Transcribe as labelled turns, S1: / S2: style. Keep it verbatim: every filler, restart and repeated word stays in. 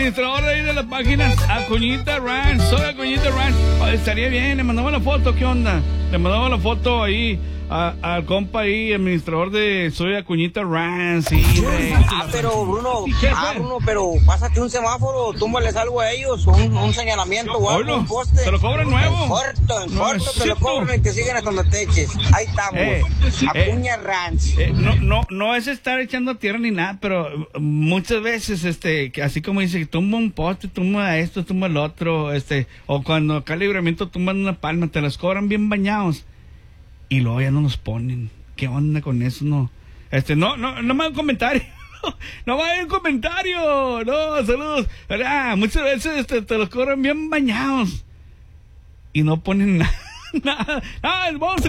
S1: administrador ahí de la página Acuñita Ranch. Soy Acuñita Ranch. Oh, estaría bien, le mandamos la foto, ¿qué onda? Le mandamos la foto ahí a- al compa ahí, administrador de Soy Acuñita Ranch. Sí, güey.
S2: Ah, pero Bruno, ah, Bruno, pero pásate un semáforo, túmbales algo a ellos, un, un señalamiento o algo,
S1: Oilo,
S2: un poste.
S1: te lo cobran nuevo.
S2: En corto, en corto, te
S1: Nuevecito.
S2: lo cobran y te siguen hasta donde te eches. Ahí estamos.
S1: Eh,
S2: Acuña
S1: eh,
S2: Ranch.
S1: Eh, no, no, no es estar echando tierra ni nada, pero muchas veces, este, que así como dice, tumba un poste, tumba esto, tumba el otro, este, o cuando acá libramiento tumban una palma, te las cobran bien bañados y luego ya no nos ponen. ¿Qué onda con eso? No, este, no, no, no me hagan comentario. No me hagan comentario. No, saludos. Ah, muchas veces este, te los cobran bien bañados y no ponen nada. Nada. Ah, vamos a